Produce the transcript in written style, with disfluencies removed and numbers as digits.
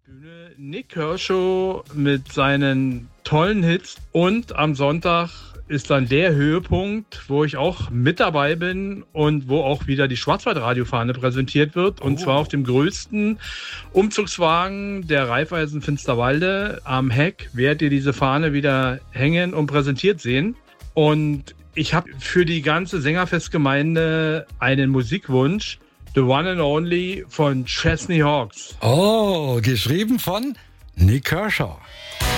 Nick Kershaw mit seinen tollen Hits und am Sonntag ist dann der Höhepunkt, wo ich auch mit dabei bin und wo auch wieder die Schwarzwald-Radio-Fahne präsentiert wird. Und zwar auf dem größten Umzugswagen der Raiffeisen Finsterwalde. Am Heck werdet ihr diese Fahne wieder hängen und präsentiert sehen. Und ich habe für die ganze Sängerfestgemeinde einen Musikwunsch. The One and Only von Chesney Hawkes. Oh, geschrieben von Nick Kershaw.